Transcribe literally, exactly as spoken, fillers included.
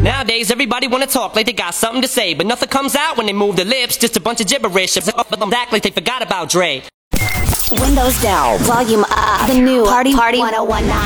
Nowadays, everybody wanna talk like they got something to say, but nothing comes out when they move their lips, just a bunch of gibberish. But them act like they forgot about Dre. Windows down, volume up, the new Party Party ten nineteen.